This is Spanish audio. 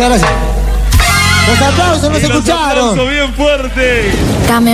Los aplausos no se escucharon. Aplauso bien fuerte. Dame